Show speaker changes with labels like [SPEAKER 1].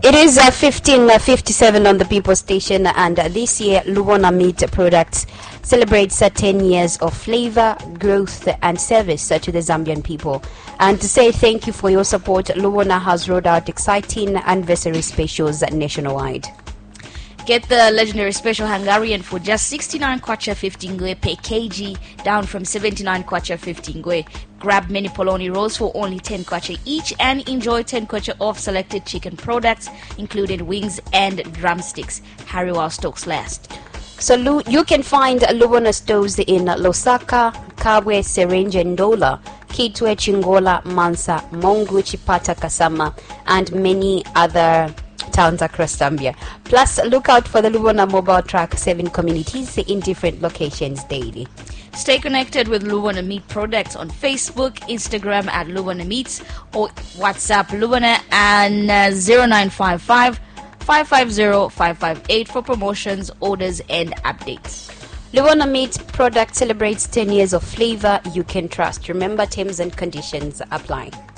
[SPEAKER 1] It is 15:57 on the People Station, and this year Lubona Meat Products celebrates 10 years of flavor, growth, and service to the Zambian people. And to say thank you for your support, Lubona has rolled out exciting anniversary specials nationwide.
[SPEAKER 2] Get the legendary special Hungarian for just 69 kwacha 15 ngwe per kg, down from 79 kwacha 15 ngwe. Grab mini polony rolls for only 10 kwacha each and enjoy 10 kwacha off selected chicken products, including wings and drumsticks. Hurry while stocks last.
[SPEAKER 1] So you can find Lubona stores in Lusaka, Kabwe, Serenje, Ndola, Kitwe, Chingola, Mansa, Mongu, Chipata, Kasama, and many other towns across Zambia. Plus, look out for the Lubona mobile truck serving communities in different locations daily.
[SPEAKER 2] Stay connected with Lubona Meat Products on Facebook, Instagram at Lubona Meats, or WhatsApp Lubona and 0955 550 558 for promotions, orders, and updates.
[SPEAKER 1] Lubona Meat Products celebrates 10 years of flavor you can trust. Remember, terms and conditions apply.